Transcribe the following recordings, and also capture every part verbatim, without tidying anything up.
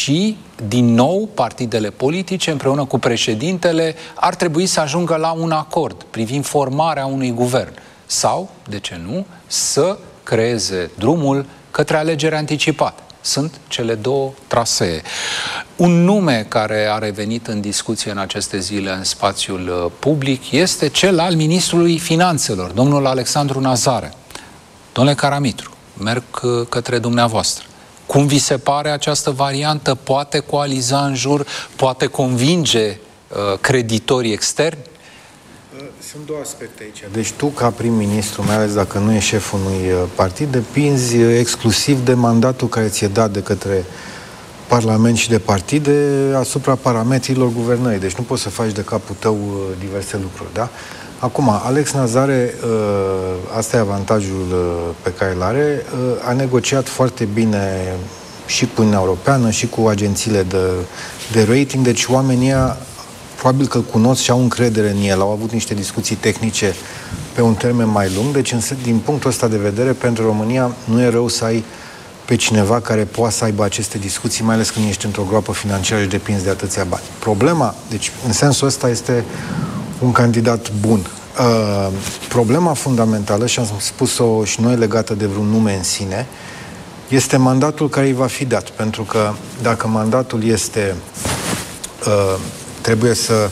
și, din nou, partidele politice, împreună cu președintele, ar trebui să ajungă la un acord privind formarea unui guvern. Sau, de ce nu, să creeze drumul către alegeri anticipate. Sunt cele două trasee. Un nume care a revenit în discuție în aceste zile în spațiul public este cel al ministrului Finanțelor, domnul Alexandru Nazare. Domnule Caramitru, merg către dumneavoastră. Cum vi se pare această variantă? Poate coaliza în jur? Poate convinge uh, creditorii externi? Sunt două aspecte aici. Deci tu, ca prim-ministru, mai ales dacă nu e șeful unui partid, depinzi exclusiv de mandatul care ți-e dat de către Parlament și de partide asupra parametrilor guvernării. Deci nu poți să faci de capul tău diverse lucruri, da? Acum, Alex Nazare, asta e avantajul pe care îl are, a negociat foarte bine și cu Uniunea Europeană și cu agențiile de, de rating, deci oamenii probabil că îl cunosc și au încredere în el, au avut niște discuții tehnice pe un termen mai lung, deci din punctul ăsta de vedere, pentru România nu e rău să ai pe cineva care poate să aibă aceste discuții, mai ales când ești într-o groapă financiară și depinzi de atâția bani. Problema, deci în sensul ăsta este un candidat bun. Uh, problema fundamentală, și am spus-o și noi legată de vreun nume în sine, este mandatul care îi va fi dat, pentru că dacă mandatul este uh, trebuie să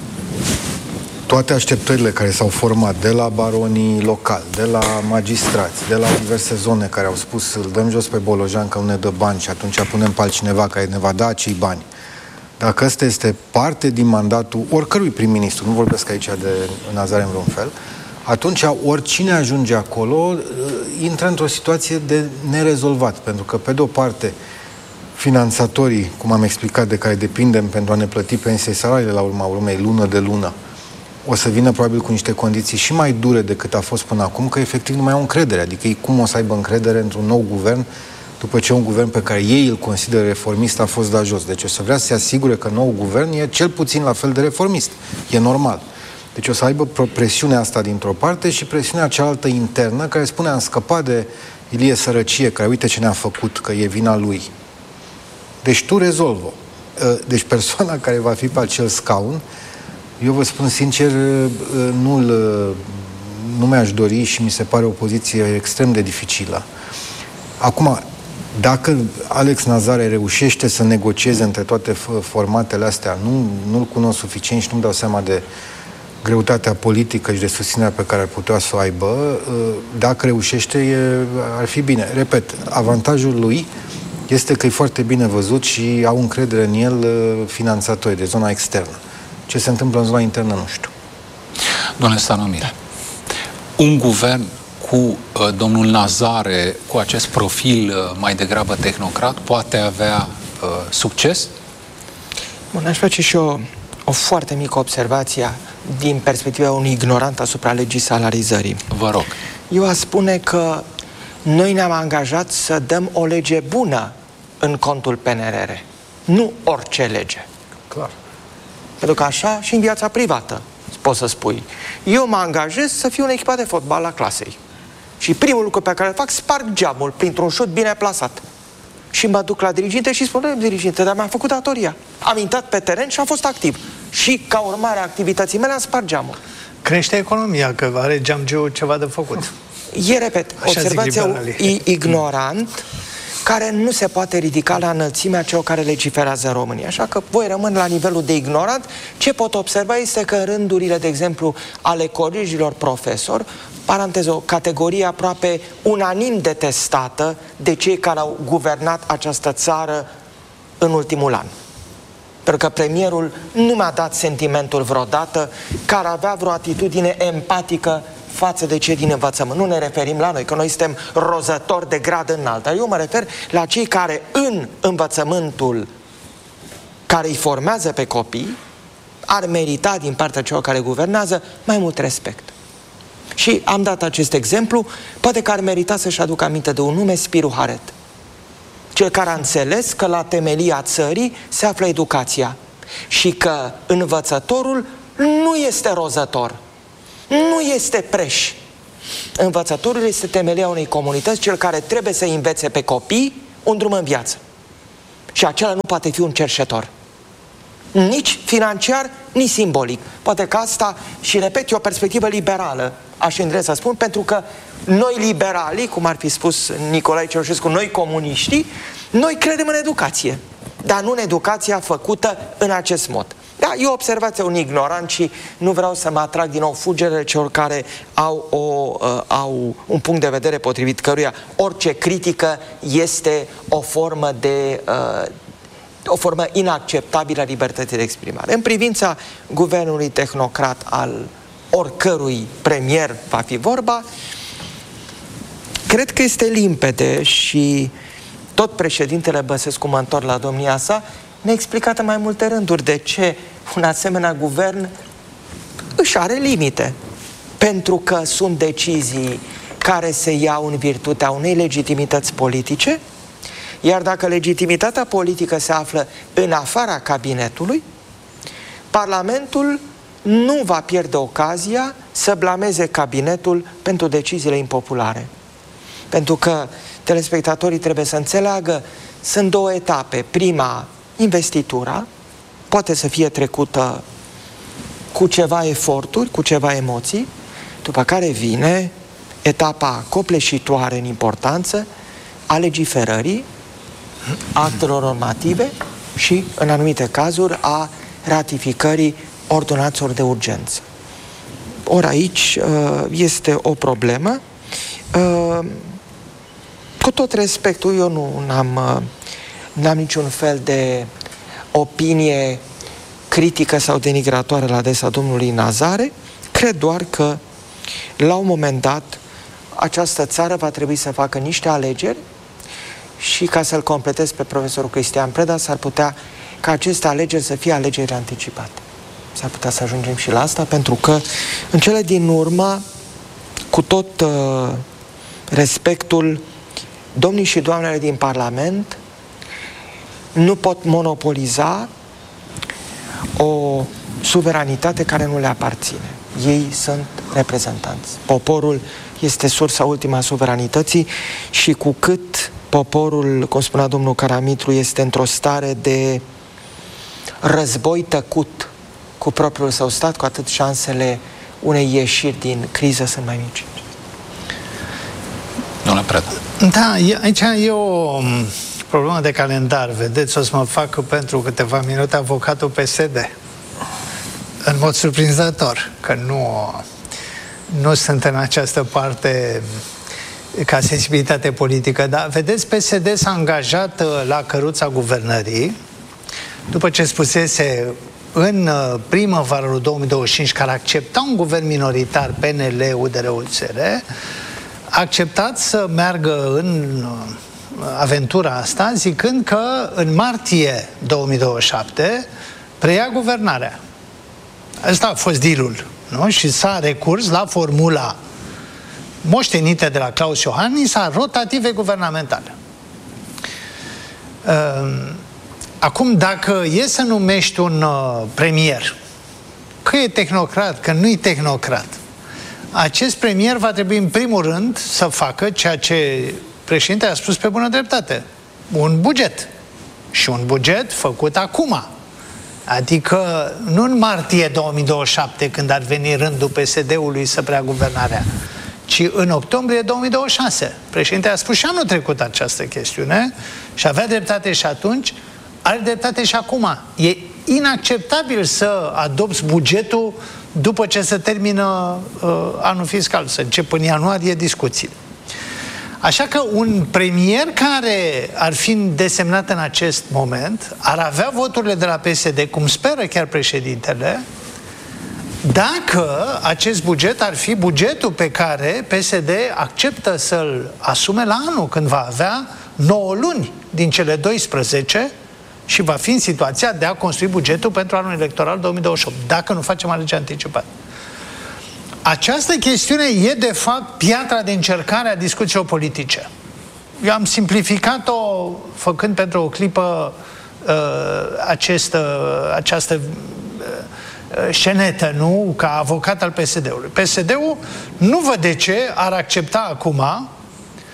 toate așteptările care s-au format de la baronii locali, de la magistrați, de la diverse zone care au spus îl dăm jos pe Bolojan că nu ne dă bani și atunci punem pe altcineva care ne va da acei bani. Dacă ăsta este parte din mandatul oricărui prim-ministru, nu vorbesc aici de Nazare în vreun fel, atunci oricine ajunge acolo intră într-o situație de nerezolvat, pentru că pe de-o parte finanțatorii, cum am explicat, de care depindem pentru a ne plăti pensii, salariile la urma urmei, lună de lună, o să vină probabil cu niște condiții și mai dure decât a fost până acum, că efectiv nu mai au încredere. Adică ei cum o să aibă încredere într-un nou guvern după ce un guvern pe care ei îl consideră reformist a fost dat jos. Deci o să vrea să se asigure că nou guvern e cel puțin la fel de reformist. E normal. Deci o să aibă presiunea asta dintr-o parte și presiunea cealaltă internă care spune am scăpat de Ilie Sărăcie, care uite ce ne-a făcut, că e vina lui. Deci tu rezolvă. Deci persoana care va fi pe acel scaun, eu vă spun sincer, nu-l, nu mi-aș dori și mi se pare o poziție extrem de dificilă. Acum, dacă Alex Nazare reușește să negocieze între toate formatele astea, nu, nu-l cunosc suficient și nu-mi dau seama de greutatea politică și de susținerea pe care ar putea să o aibă, dacă reușește, e, ar fi bine. Repet, avantajul lui este că e foarte bine văzut și au încredere în el finanțatorii de zona externă. Ce se întâmplă în zona internă, nu știu. Domnule Stanomir, un guvern cu uh, domnul Nazare, cu acest profil uh, mai degrabă tehnocrat, poate avea uh, succes? Bun, aș face și o, o foarte mică observație din perspectiva unui ignorant asupra legii salarizării. Vă rog. Eu aș spune că noi ne-am angajat să dăm o lege bună în contul P N R R. Nu orice lege. Clar. Pentru că așa și în viața privată poți să spui. Eu mă angajez să fiu un echipat de fotbal la clasei. Și primul lucru pe care îl fac, sparg geamul printr-un șut bine plasat. Și mă duc la diriginte și spun, diriginte, dar mi-am făcut datoria. Am intrat pe teren și am fost activ. Și ca urmare a activității mele am spart geamul. Crește economia, că are geamgiul ceva de făcut. E, repet, așa observația ignorant care nu se poate ridica la înălțimea celor care legiferează în România. Așa că voi rămân la nivelul de ignorant. Ce pot observa este că în rândurile, de exemplu, ale colegilor profesori, paranteză, o categorie aproape unanim detestată de cei care au guvernat această țară în ultimul an. Pentru că premierul nu mi-a dat sentimentul vreodată că ar avea vreo atitudine empatică față de cei din învățământ. Nu ne referim la noi, că noi suntem rozători de grad înalt. Eu mă refer la cei care în învățământul care îi formează pe copii ar merita din partea celor care guvernează mai mult respect. Și am dat acest exemplu, poate că ar merita să-și aducă aminte de un nume, Spiru Haret. Cel care a înțeles că la temelia țării se află educația și că învățătorul nu este rozător, nu este preș. Învățătorul este temelia unei comunități, cel care trebuie să învețe pe copii un drum în viață. Și acela nu poate fi un cerșetor. Nici financiar, nici simbolic. Poate că asta, și repet, e o perspectivă liberală, aș îndrept să spun, pentru că noi liberalii, cum ar fi spus Nicolae Ceaușescu, noi comuniștii, noi credem în educație, dar nu în educația făcută în acest mod. Da, e o observație un ignorant și nu vreau să mă atrag din nou fugerele celor care au, o, uh, au un punct de vedere potrivit căruia orice critică este o formă de uh, o formă inacceptabilă a libertății de exprimare. În privința guvernului tehnocrat al oricărui premier va fi vorba, cred că este limpede și tot președintele Băsescu, mă întorc la domnia sa, ne-a explicat în mai multe rânduri de ce un asemenea guvern își are limite. Pentru că sunt decizii care se iau în virtutea unei legitimități politice, iar dacă legitimitatea politică se află în afara cabinetului, Parlamentul nu va pierde ocazia să blameze cabinetul pentru deciziile impopulare. Pentru că telespectatorii trebuie să înțeleagă, sunt două etape. Prima, investitura, poate să fie trecută cu ceva eforturi, cu ceva emoții, după care vine etapa copleșitoare în importanță a legiferării, actelor normative și, în anumite cazuri, a ratificării ordonanțelor de urgență. Ori aici este o problemă. Cu tot respectul, eu nu am n-am niciun fel de opinie critică sau denigratoare la adresa domnului Nazare. Cred doar că, la un moment dat, această țară va trebui să facă niște alegeri și, ca să-l completez pe profesorul Cristian Preda, s-ar putea ca aceste alegeri să fie alegeri anticipate. S-ar putea să ajungem și la asta, pentru că, în cele din urmă, cu tot uh, respectul, domnii și doamnele din Parlament nu pot monopoliza o suveranitate care nu le aparține. Ei sunt reprezentanți. Poporul este sursa ultima a suveranității și cu cât poporul, cum spunea domnul Caramitru, este într-o stare de război tăcut cu propriul său stat, cu atât șansele unei ieșiri din criză sunt mai mici. Domnule Preda. Da, aici e o problemă de calendar. Vedeți, o să mă fac pentru câteva minute avocatul P S D. În mod surprinzător, că nu, nu sunt în această parte ca sensibilitate politică, dar vedeți, P S D s-a angajat la căruța guvernării după ce spusese în primăvara lui două mii douăzeci și cinci că ar accepta un guvern minoritar P N L, U D R, U S R, a acceptat să meargă în aventura asta zicând că în martie două mii douăzeci și șapte preia guvernarea. Asta a fost deal-ul, nu? Și s-a recurs la formula moștenită de la Claus Iohannis a rotative guvernamentale. Acum, dacă e să numești un premier, că e tehnocrat, că nu e tehnocrat, acest premier va trebui în primul rând să facă ceea ce președintele a spus pe bună dreptate: un buget. Și un buget făcut acum. Adică nu în martie două mii douăzeci și șapte, când ar veni rândul P S D-ului să preia guvernarea, ci în octombrie două mii douăzeci și șase. Președintele a spus și anul trecut această chestiune și avea dreptate și atunci, are dreptate și acum. E inacceptabil să adopți bugetul după ce se termină uh, anul fiscal, să încep în ianuarie discuțiile. Așa că un premier care ar fi desemnat în acest moment ar avea voturile de la P S D, cum speră chiar președintele, dacă acest buget ar fi bugetul pe care P S D acceptă să-l asume la anul, când va avea nouă luni din cele doisprezece și va fi în situația de a construi bugetul pentru anul electoral două mii douăzeci și opt, dacă nu facem alegeri anticipate. Această chestiune e, de fapt, piatra de încercare a discuțiilor politice. Eu am simplificat-o făcând pentru o clipă uh, acest, uh, această uh, scenetă, nu? Ca avocat al P S D-ului. P S D-ul nu văd de ce ar accepta acum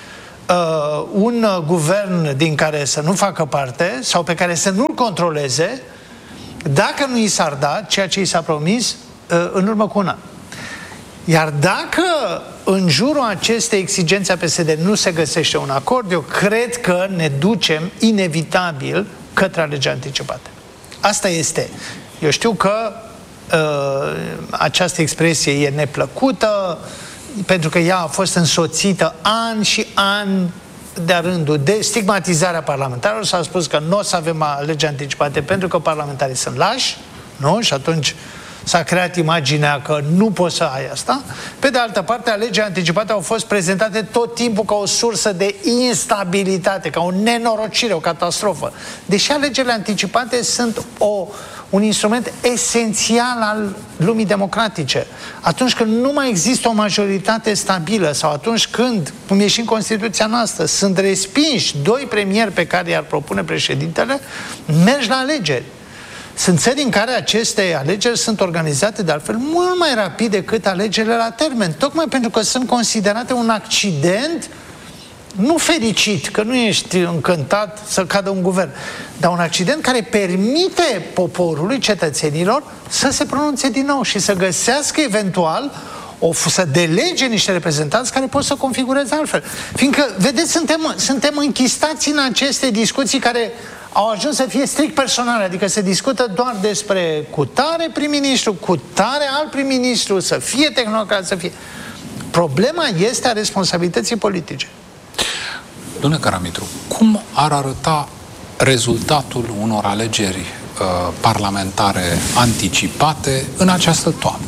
uh, un uh, guvern din care să nu facă parte sau pe care să nu-l controleze dacă nu i s-ar da ceea ce i s-a promis uh, în urmă cu un an. Iar dacă în jurul acestei exigențe a P S D nu se găsește un acord, eu cred că ne ducem inevitabil către alegeri anticipate. Asta este. Eu știu că uh, această expresie e neplăcută, pentru că ea a fost însoțită ani și ani de-a rândul de stigmatizarea parlamentarilor. S-a spus că nu o să avem alegeri anticipate pentru că parlamentarii sunt lași, nu? Și atunci s-a creat imaginea că nu poți să ai asta. Pe de altă parte, alegerile anticipate au fost prezentate tot timpul ca o sursă de instabilitate, ca o nenorocire, o catastrofă. Deși alegerile anticipate sunt o, un instrument esențial al lumii democratice. Atunci când nu mai există o majoritate stabilă sau atunci când, cum e și în Constituția noastră, sunt respinși doi premieri pe care i-ar propune președintele, mergi la alegeri. Sunt țări în care aceste alegeri sunt organizate de altfel mult mai rapid decât alegerile la termen, tocmai pentru că sunt considerate un accident nu fericit, că nu ești încântat să cadă un guvern, dar un accident care permite poporului, cetățenilor, să se pronunțe din nou și să găsească eventual o, să delege niște reprezentanți care pot să configureze altfel. Fiindcă, vedeți, suntem, suntem închistați în aceste discuții care au ajuns să fie strict personale, adică se discută doar despre cutare prim-ministru, cutare alt prim-ministru, să fie tehnocrat, să fie... Problema este a responsabilității politice. Domnule Caramitru, cum ar arăta rezultatul unor alegeri uh, parlamentare anticipate în această toamnă?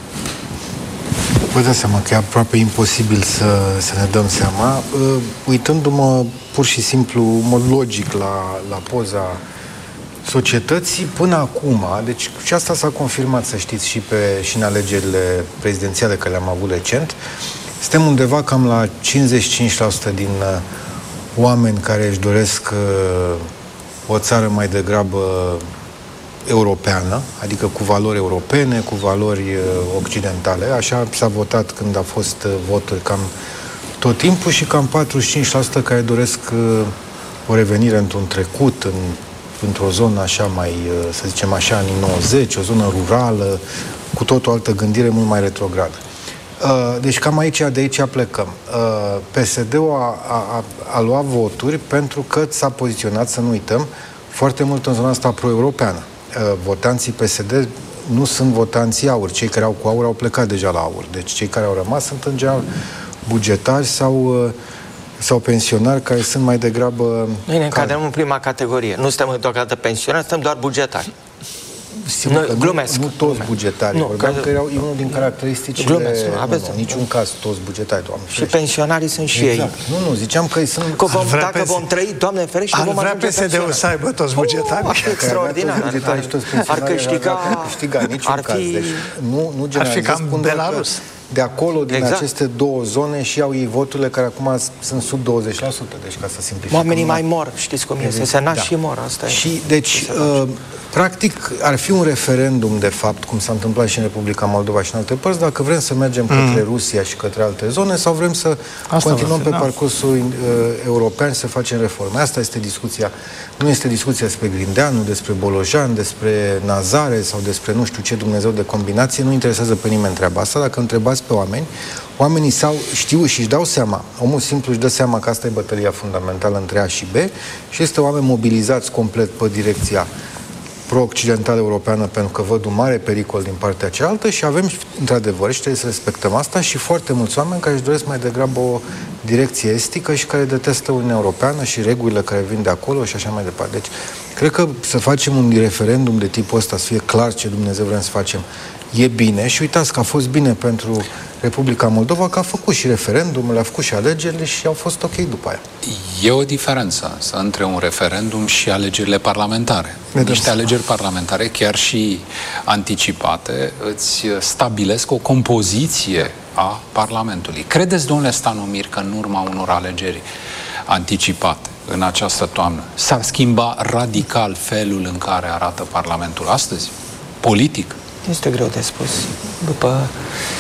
Vă dați seama că e aproape imposibil să, să ne dăm seama. Uh, uitându-mă pur și simplu, în mod logic, la, la poza societății până acum, deci și asta s-a confirmat, să știți, și, pe, și în alegerile prezidențiale care le-am avut recent, suntem undeva cam la cincizeci și cinci la sută din uh, oameni care își doresc uh, o țară mai degrabă europeană, adică cu valori europene, cu valori uh, occidentale. Așa s-a votat când a fost uh, votul cam tot timpul și cam patruzeci și cinci la sută care doresc uh, o revenire într-un trecut, în, într-o zonă așa mai, uh, să zicem așa, anii nouăzeci, o zonă rurală, cu tot o altă gândire mult mai retrogradă. Uh, deci cam aici, de aici plecăm. Uh, P S D-ul a, a, a luat voturi pentru că s-a poziționat, să nu uităm, foarte mult în zona asta pro-europeană. Uh, votanții P S D nu sunt votanții aur. Cei care au cu aur au plecat deja la aur. Deci cei care au rămas sunt în general bugetari sau, sau pensionari care sunt mai degrabă... Noi ne încadrăm în prima categorie. Nu suntem deocamdată pensionari, suntem doar bugetari. Sigur că glumesc, nu, nu toți glumesc. bugetari. Nu, Vorbeam că, că erau, e unul din caracteristicile... Glumesc, nu, aveți, nu, nu, niciun caz toți bugetari, Doamne. Și pensionarii sunt și exact. ei. Nu, nu, ziceam că sunt... Că vom, dacă pese... vom trăi, Doamne ferește, vom ajunge P S D-ul să aibă toți bugetari. Ar fi extraordinar. Ar câștiga... Niciun caz. Deci, nu, nu ar fi cam Belarus. De acolo, din exact. aceste două zone, și au ei voturile care acum sunt sub douăzeci la sută, deci ca să simplificăm. Oamenii mai mor, știți cum este, se nasc da. și mor, asta și, e. Deci, uh, practic, ar fi un referendum, de fapt, cum s-a întâmplat și în Republica Moldova și în alte părți, dacă vrem să mergem mm. către Rusia și către alte zone, sau vrem să asta continuăm fi, pe da. parcursul uh, european, să facem reforme. Asta este discuția. Nu este discuția despre Grindeanu, despre Bolojan, despre Nazare sau despre nu știu ce Dumnezeu de combinație. Nu interesează pe nimeni treaba asta. Dacă întrebați pe oameni, oamenii sau știu și își dau seama, omul simplu își dă seama că asta e bătălia fundamentală între A și B și este oameni mobilizați complet pe direcția pro-occidentală europeană pentru că văd un mare pericol din partea cealaltă și avem, într-adevăr, și trebuie să respectăm asta, și foarte mulți oameni care își doresc mai degrabă o direcție estică și care detestă Uniunea Europeană și regulile care vin de acolo și așa mai departe. Deci, cred că să facem un referendum de tipul ăsta, să fie clar ce Dumnezeu vrem să facem, e bine și uitați că a fost bine pentru Republica Moldova, că a făcut și referendumul, a făcut și alegerile și au fost ok după aia. E o diferență între un referendum și alegerile parlamentare. Niște alegeri parlamentare, chiar și anticipate, îți stabilesc o compoziție a Parlamentului. Credeți, domnule Stanomir, că în urma unor alegeri anticipate în această toamnă s-ar schimba radical felul în care arată Parlamentul astăzi? Politic? Este greu de spus. După,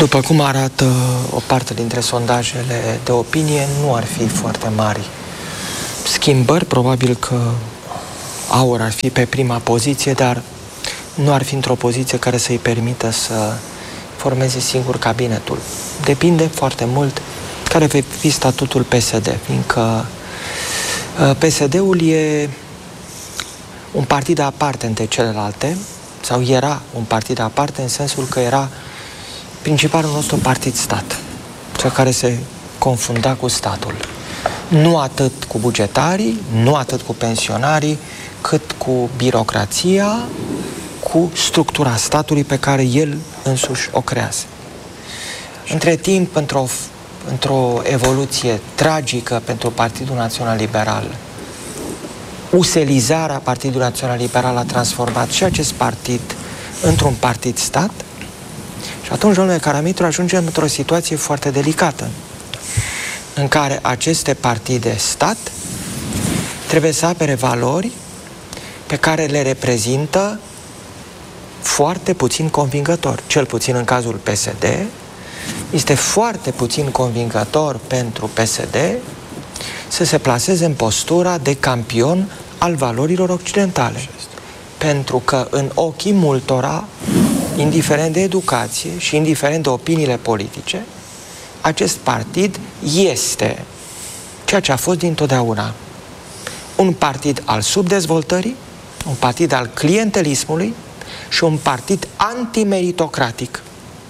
După cum arată o parte dintre sondajele de opinie, nu ar fi foarte mari schimbări. Probabil că AUR ar fi pe prima poziție, dar nu ar fi într-o poziție care să-i permită să formeze singur cabinetul. Depinde foarte mult care va fi statutul P S D, fiindcă P S D-ul e un partid aparte între celelalte, sau era un partid aparte în sensul că era principalul nostru partid stat, cel care se confunda cu statul. Nu atât cu bugetarii, nu atât cu pensionarii, cât cu birocrația, cu structura statului pe care el însuși o crease. Între timp, într-o, într-o evoluție tragică pentru Partidul Național Liberal, uselizarea Partidului Național Liberal a transformat și acest partid într-un partid stat. Și atunci, domnule Caramitru, ajungem într-o situație foarte delicată, în care aceste partide stat trebuie să apere valori pe care le reprezintă foarte puțin convingător. Cel puțin în cazul P S D, este foarte puțin convingător pentru P S D să se plaseze în postura de campion al valorilor occidentale. Pentru că în ochii multora, indiferent de educație și indiferent de opiniile politice, acest partid este ceea ce a fost dintotdeauna: un partid al subdezvoltării, un partid al clientelismului și un partid antimeritocratic.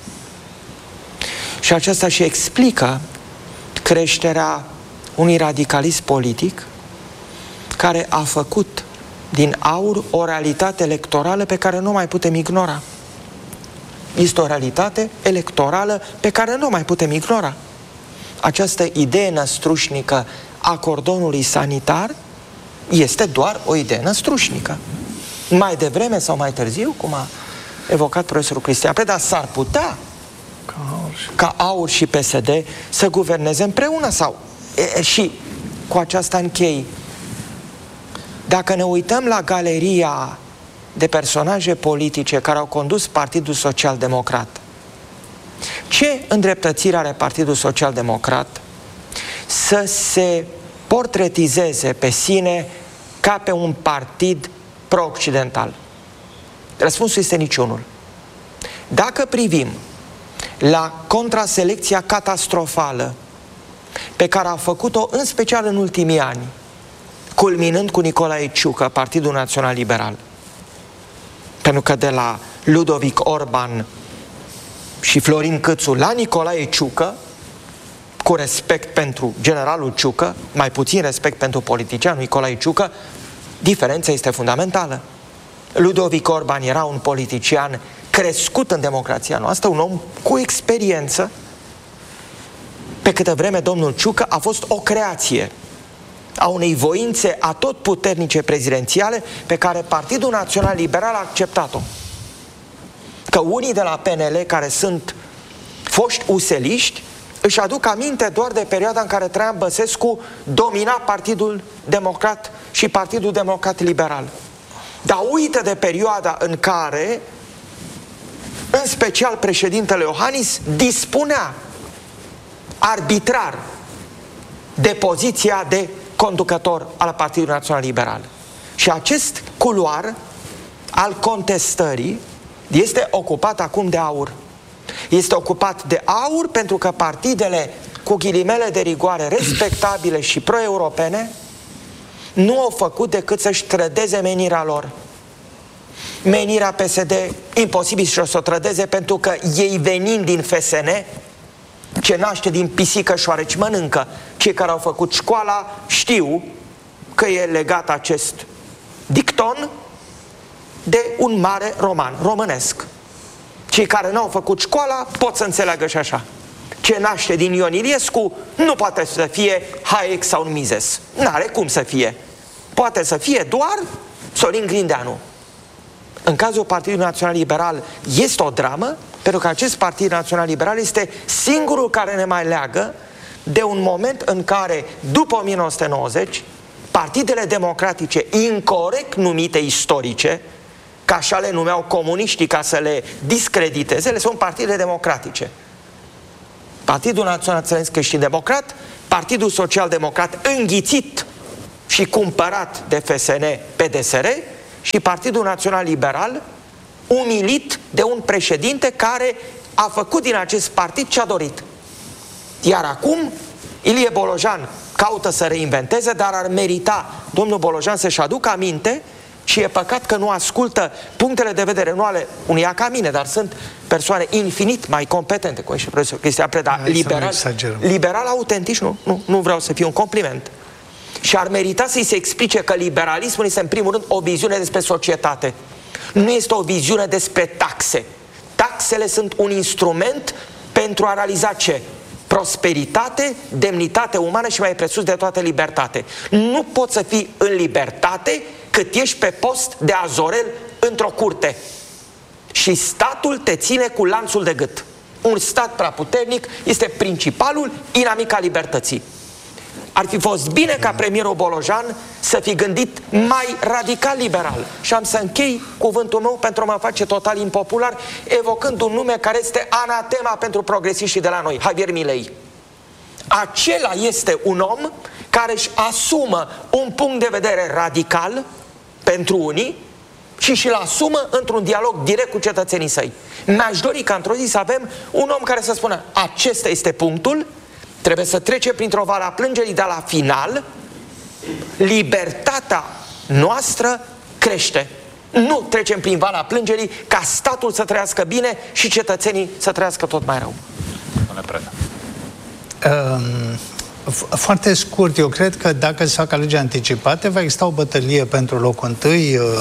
Și aceasta și explică creșterea unui radicalism politic care a făcut din AUR o realitate electorală pe care nu mai putem ignora. Este o realitate electorală pe care nu mai putem ignora. Această idee năstrușnică a cordonului sanitar este doar o idee năstrușnică. Mai devreme sau mai târziu, cum a evocat profesorul Cristian Preda, s-ar putea ca AUR și P S D să guverneze împreună sau... E, și cu aceasta închei. Dacă ne uităm la galeria de personaje politice care au condus Partidul Social Democrat, ce îndreptățire are Partidul Social Democrat să se portretizeze pe sine ca pe un partid pro-occidental? Răspunsul este niciunul. Dacă privim la contraselecția catastrofală pe care a făcut-o în special în ultimii ani, culminând cu Nicolae Ciucă, Partidul Național Liberal, pentru că de la Ludovic Orban și Florin Câțu la Nicolae Ciucă, cu respect pentru generalul Ciucă, mai puțin respect pentru politicianul Nicolae Ciucă, diferența este fundamentală. Ludovic Orban era un politician crescut în democrația noastră, un om cu experiență, pe câtă vreme domnul Ciucă a fost o creație a unei voințe atotputernice prezidențiale pe care Partidul Național Liberal a acceptat-o. Că unii de la P N L, care sunt foști useliști, își aduc aminte doar de perioada în care Traian Băsescu domina Partidul Democrat și Partidul Democrat Liberal. Dar uită de perioada în care, în special președintele Iohannis, dispunea arbitrar de poziția de conducător al Partidului Național Liberal. Și acest culoar al contestării este ocupat acum de AUR. Este ocupat de AUR pentru că partidele cu ghilimele de rigoare respectabile și pro-europene nu au făcut decât să-și trădeze menirea lor. Menirea P S D imposibil și o să o trădeze, pentru că ei, venind din F S N, ce naște din pisică șoareci mănâncă. Cei care au făcut școala știu că e legat acest dicton de un mare roman românesc. Cei care n-au făcut școala pot să înțeleagă și așa. Ce naște din Ion Iliescu nu poate să fie Hayek sau Mises. N-are cum să fie. Poate să fie doar Sorin Grindeanu. În cazul Partidului Național Liberal este o dramă, pentru că acest Partid Național Liberal este singurul care ne mai leagă de un moment în care, după o mie nouă sute nouăzeci, partidele democratice incorect numite istorice, ca așa le numeau comuniștii ca să le discrediteze, le sunt partide democratice. Partidul Național Creștin Democrat, Partidul Social Democrat înghițit și cumpărat de F S N P D S R și Partidul Național Liberal umilit de un președinte care a făcut din acest partid ce a dorit. Iar acum Ilie Bolojan caută să reinventeze, dar ar merita domnul Bolojan să-și aducă aminte și e păcat că nu ascultă punctele de vedere, nu ale unia ca mine, dar sunt persoane infinit mai competente, cum și profesor Cristian Preda, liberal, liberal autentici, nu, nu, nu vreau să fiu un compliment. Și ar merita să-i se explice că liberalismul este în primul rând o viziune despre societate. Nu este o viziune despre taxe. Taxele sunt un instrument pentru a realiza ce? Prosperitate, demnitate umană și mai presus de toate libertate. Nu poți să fii în libertate cât ești pe post de azorel într-o curte. Și statul te ține cu lanțul de gât. Un stat prea puternic este principalul inamic al libertății. Ar fi fost bine ca premierul Bolojan să fi gândit mai radical liberal. Și am să închei cuvântul meu pentru a mă face total impopular, evocând un nume care este anatema pentru progresiștii de la noi, Javier Milei. Acela este un om care își asumă un punct de vedere radical pentru unii și și-l asumă într-un dialog direct cu cetățenii săi. Mi-aș dori ca într-o zi să avem un om care să spună: acesta este punctul, trebuie să trece printr-o vale a plângerii, dar la final libertatea noastră crește. Nu trecem prin valea plângerii ca statul să trăiască bine și cetățenii să trăiască tot mai rău. Um, foarte scurt, eu cred că dacă se fac alegeri anticipate, va exista o bătălie pentru locul întâi, uh,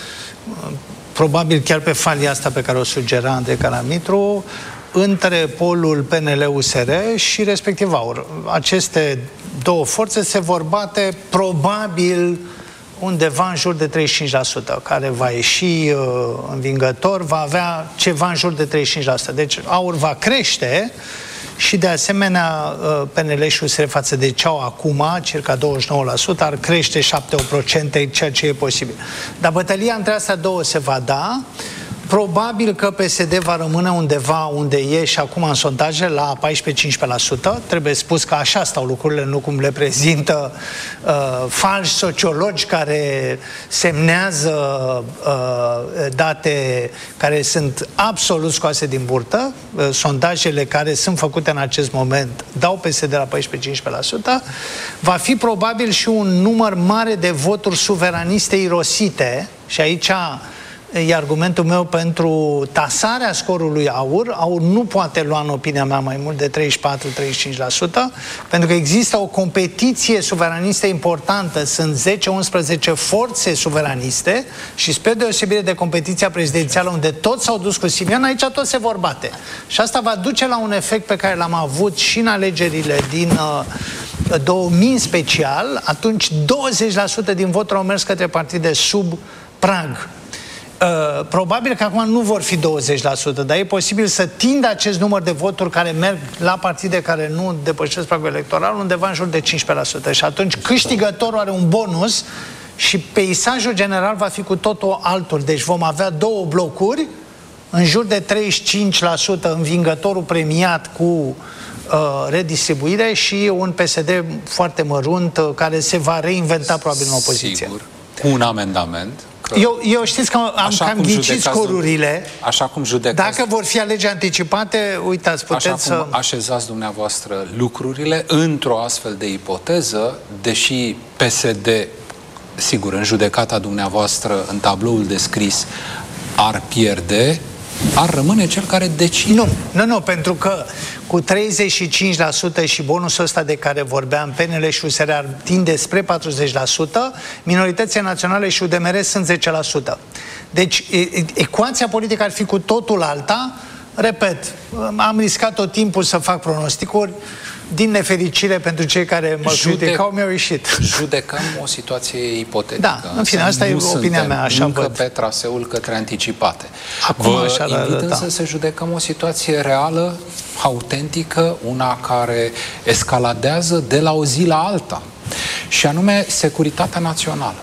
probabil chiar pe falia asta pe care o sugera Andrei Caramitru, între polul P N L U S R și respectiv AUR. Aceste două forțe se vor bate probabil undeva în jur de treizeci și cinci la sută. Care va ieși uh, învingător, va avea ceva în jur de treizeci și cinci la sută. Deci AUR va crește și de asemenea P N L și U S R față de ce au acum, circa douăzeci și nouă la sută, ar crește șapte la sută, ceea ce e posibil. Dar bătălia între astea două se va da. Probabil că P S D va rămâne undeva unde e și acum în sondaje, la paisprezece-cincisprezece la sută. Trebuie spus că așa stau lucrurile, nu cum le prezintă uh, falși sociologi care semnează uh, date care sunt absolut scoase din burtă. Uh, sondajele care sunt făcute în acest moment dau P S D la paisprezece-cincisprezece la sută. Va fi probabil și un număr mare de voturi suveraniste irosite și aici e argumentul meu pentru tasarea scorului AUR. AUR nu poate lua, în opinia mea, mai mult de treizeci și patru - treizeci și cinci la sută, pentru că există o competiție suveranistă importantă. Sunt zece - unsprezece forțe suveraniste și, spre deosebire de competiția prezidențială, unde toți s-au dus cu Simion, aici toți se vor bate. Și asta va duce la un efect pe care l-am avut și în alegerile din uh, două mii în special. Atunci douăzeci la sută din voturi au mers către partide sub prag. Uh, probabil că acum nu vor fi douăzeci la sută, dar e posibil să tindă acest număr de voturi care merg la partide care nu depășesc pragul electoral undeva în jur de cincisprezece la sută. Și atunci câștigătorul are un bonus și peisajul general va fi cu totul altul. Deci vom avea două blocuri, în jur de treizeci și cinci la sută învingătorul premiat cu uh, redistribuire și un P S D foarte mărunt uh, care se va reinventa probabil în opoziție. Sigur, cu un amendament. Eu, eu știți că am cam ghicit scorurile. Așa cum judecați. Dacă vor fi alegeri anticipate, uitați, puteți așa cum să... așezați dumneavoastră lucrurile, într-o astfel de ipoteză, deși P S D, sigur, în judecata dumneavoastră, în tabloul descris, ar pierde, ar rămâne cel care decide. Nu, nu, nu, pentru că cu treizeci și cinci la sută și bonusul ăsta de care vorbeam, P N L și U S R ar tinde spre patruzeci la sută, minoritățile naționale și U D M R sunt zece la sută. Deci, ecuația politică ar fi cu totul alta. Repet, am riscat tot timpul să fac pronosticuri. Din nefericire pentru cei care mă Judec... criticau, mi-au ieșit. Judecăm o situație ipotetică. Da, în fine, asta e opinia mea, așa încă văd. pe traseul către anticipate. Acum Vă așa invit da. însă să judecăm o situație reală, autentică, una care escaladează de la o zi la alta. Și anume securitatea națională.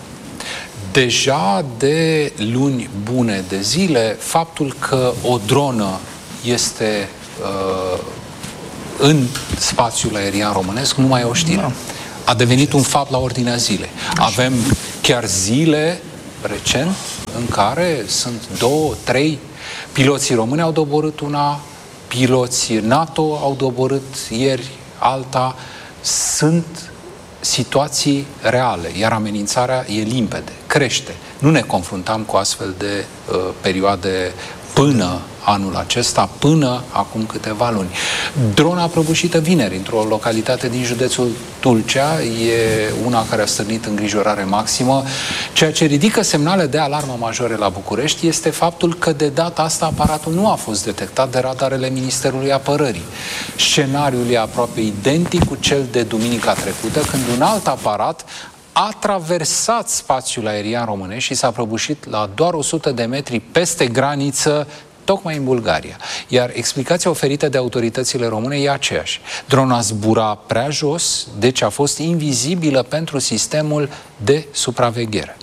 Deja de luni bune de zile, faptul că o dronă este uh, în spațiul aerian românesc nu mai e o știre. A devenit un fapt la ordinea zilei. Avem chiar zile recent în care sunt două, trei piloții români au doborât una, piloții NATO au doborât ieri alta. Sunt situații reale, iar amenințarea e limpede, crește. Nu ne confruntam cu astfel de uh, perioade până anul acesta, până acum câteva luni. Drona prăbușită vineri într-o localitate din județul Tulcea e una care a stârnit îngrijorare maximă. Ceea ce ridică semnale de alarmă majore la București este faptul că de data asta aparatul nu a fost detectat de radarele Ministerului Apărării. Scenariul e aproape identic cu cel de duminica trecută, când un alt aparat a traversat spațiul aerian românesc și s-a prăbușit la doar o sută de metri peste graniță, tocmai în Bulgaria. Iar explicația oferită de autoritățile române e aceeași. Drona zbura prea jos, deci a fost invizibilă pentru sistemul de supraveghere.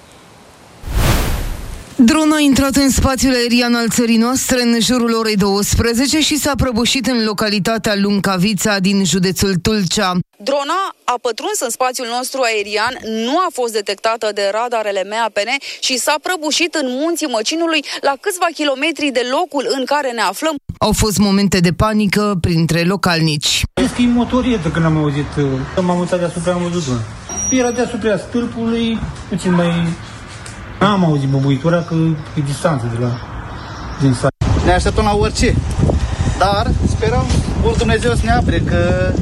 Drona a intrat în spațiul aerian al țării noastre în jurul orei douăsprezece și s-a prăbușit în localitatea Luncavița din județul Tulcea. Drona a pătruns în spațiul nostru aerian, nu a fost detectată de radarele M A P N și s-a prăbușit în munții Măcinului, la câțiva kilometri de locul în care ne aflăm. Au fost momente de panică printre localnici. Cred că e motorietă când am auzit, m-am uitat deasupra, am văzut drona. Era deasupra stâlpului, puțin mai... N-am auzit băbuitura, că e distanță de la din sat. Ne așteptăm la orice, dar sperăm ori Dumnezeu să ne apre, că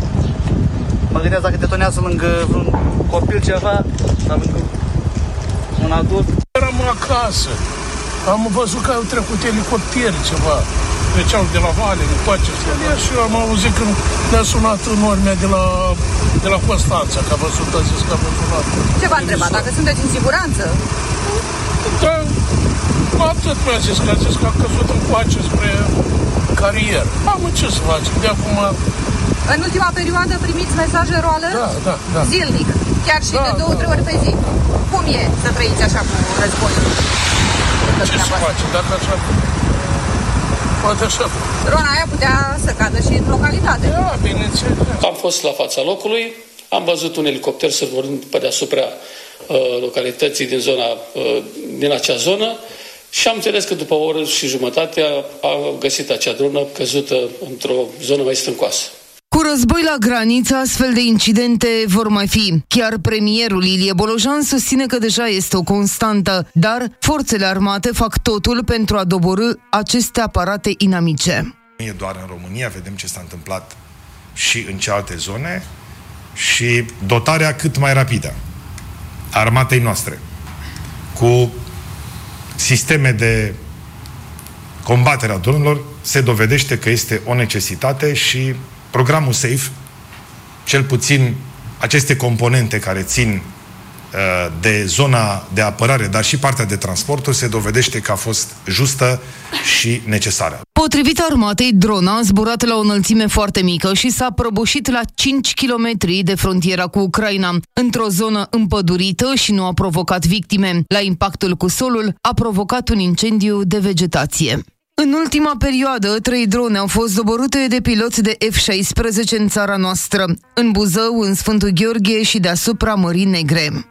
mă gândesc dacă detonează lângă vreun copil ceva, sau lângă un adult. Eram acasă, am văzut că au trecut elicopteri ceva, treceau de la vale, de toace, și eu am auzit când ne-a sunat normea de la, de la Constanța, că a văzut, a zis că a văzut. Ce v-a întrebat? Dacă sunteți în siguranță? Da, atât mi-a zis, că a zis că a căzut încoace spre carieră. Am ce să facem, de acum... În ultima perioadă primiți mesaje roale? Da, da, da. Zilnic, chiar și da, de două, da, trei ori pe zi. Cum e să trăiți așa cu războiul? Ce să facem, dacă așa... Poate așa. Drona aia putea să cadă și în localitate. Da, bineînțeles. Am fost la fața locului, am văzut un elicopter sărbărind pe deasupra uh, localității din zona, uh, din acea zonă și am înțeles că după o oră și jumătate a, a găsit acea dronă căzută într-o zonă mai stâncoasă. Cu război la graniță, astfel de incidente vor mai fi. Chiar premierul Ilie Bolojan susține că deja este o constantă, dar forțele armate fac totul pentru a doborî aceste aparate inamice. Nu e doar în România, vedem ce s-a întâmplat și în celelalte zone și dotarea cât mai rapidă a armatei noastre cu sisteme de combatere a dronelor se dovedește că este o necesitate și programul SAFE, cel puțin aceste componente care țin uh, de zona de apărare, dar și partea de transporturi, se dovedește că a fost justă și necesară. Potrivit armatei, drona a zburat la o înălțime foarte mică și s-a prăbușit la cinci kilometri de frontiera cu Ucraina, într-o zonă împădurită și nu a provocat victime. La impactul cu solul a provocat un incendiu de vegetație. În ultima perioadă, trei drone au fost doborâte de piloți de F șaisprezece în țara noastră, în Buzău, în Sfântul Gheorghe și deasupra Mării Negre.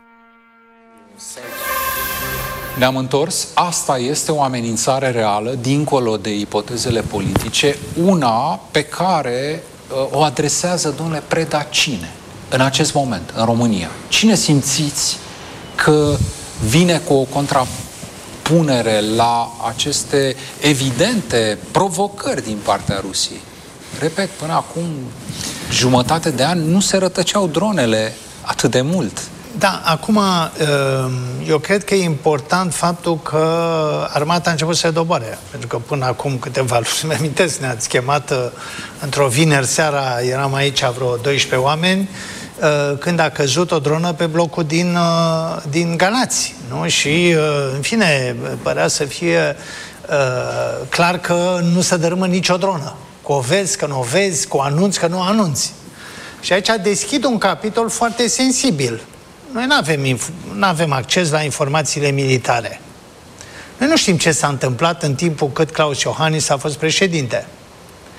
Ne-am întors. Asta este o amenințare reală, dincolo de ipotezele politice, una pe care uh, o adresează, domnule Preda, cine? În acest moment, în România. Cine simțiți că vine cu o contrapunere la aceste evidente provocări din partea Rusiei? Repet, până acum jumătate de an nu se rătăceau dronele atât de mult. Da, acum eu cred că e important faptul că armata a început să se doboare. Pentru că până acum câteva luni, îmi amintesc, ne-ați chemat într-o vineri seara, eram aici vreo doisprezece oameni, când a căzut o dronă pe blocul din, din Galați. Nu? Și, în fine, părea să fie clar că nu se dărâmă nicio dronă. Că o vezi, că nu o vezi, că o anunți, că nu o anunți. Și aici deschid un capitol foarte sensibil. Noi nu avem, nu avem acces la informațiile militare. Noi nu știm ce s-a întâmplat în timpul cât Klaus Iohannis a fost președinte.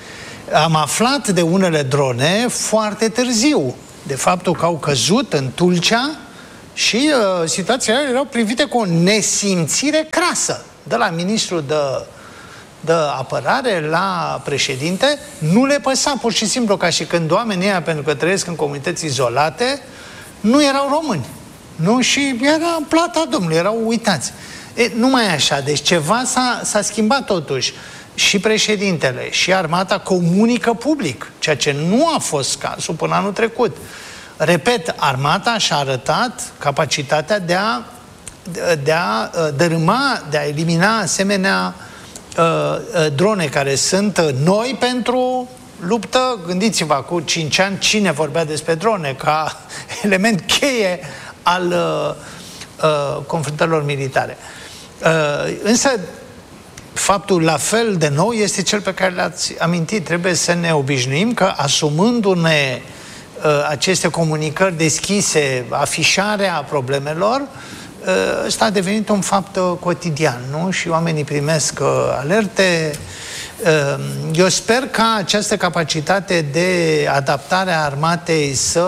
Am aflat de unele drone foarte târziu, de faptul că au căzut în Tulcea și uh, situația erau privite cu o nesimțire crasă. De la ministrul de, de apărare la președinte, nu le păsa pur și simplu, ca și când oamenii ăia, pentru că trăiesc în comunități izolate, nu erau români. Nu? Și era plata Domnului, erau uitați. E, numai așa, deci ceva s-a, s-a schimbat totuși. Și președintele și armata comunică public, ceea ce nu a fost cazul până anul trecut. Repet, armata și-a arătat capacitatea de a, de a dărâma, de a elimina asemenea uh, drone care sunt noi pentru luptă. Gândiți-vă, cu cinci ani cine vorbea despre drone ca element cheie al uh, uh, confruntărilor militare. Uh, însă faptul la fel de nou este cel pe care l-ați amintit. Trebuie să ne obișnuim că, asumându-ne uh, aceste comunicări deschise, afișarea problemelor, uh, ăsta a devenit un fapt uh, cotidian, nu? Și oamenii primesc uh, alerte. Uh, eu sper ca această capacitate de adaptare a armatei să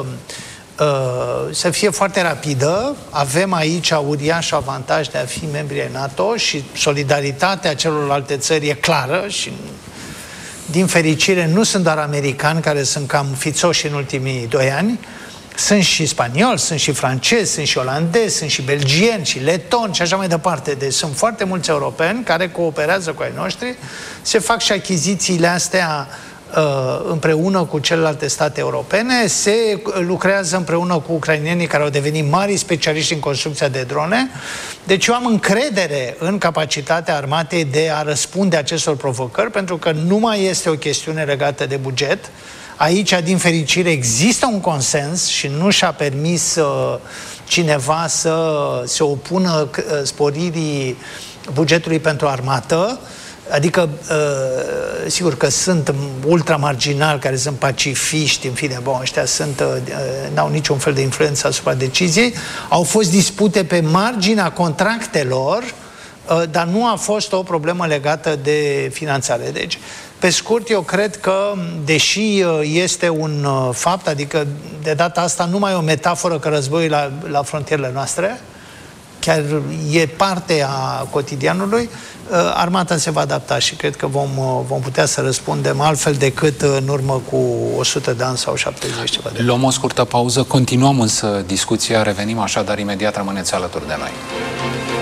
să fie foarte rapidă. Avem aici uriaș avantaj de a fi membri ai NATO și solidaritatea celorlalte țări e clară și, din fericire, nu sunt doar americani care sunt cam fițoși în ultimii doi ani, sunt și spanioli, sunt și francezi, sunt și olandezi, sunt și belgieni, și letoni și așa mai departe. Deci sunt foarte mulți europeni care cooperează cu ai noștri, se fac și achizițiile astea împreună cu celelalte state europene, se lucrează împreună cu ucrainenii care au devenit mari specialiști în construcția de drone. Deci eu am încredere în capacitatea armatei de a răspunde acestor provocări, pentru că nu mai este o chestiune legată de buget. Aici, din fericire, există un consens și nu și-a permis uh, cineva să se opună uh, sporirii bugetului pentru armată. Adică, uh, sigur că sunt ultramarginali care sunt pacifiști, în fine, bun, ăștia sunt, uh, n-au niciun fel de influență asupra deciziei. Au fost dispute pe marginea contractelor, uh, dar nu a fost o problemă legată de finanțare. Deci, pe scurt, eu cred că, deși este un fapt, adică de data asta nu mai e o metaforă că războiul la, la frontierele noastre, chiar e parte a cotidianului, armata se va adapta și cred că vom, vom putea să răspundem altfel decât în urmă cu o sută de ani sau șaptezeci ceva de ani. Luăm o scurtă pauză, continuăm însă discuția, revenim așadar imediat, rămâneți alături de noi.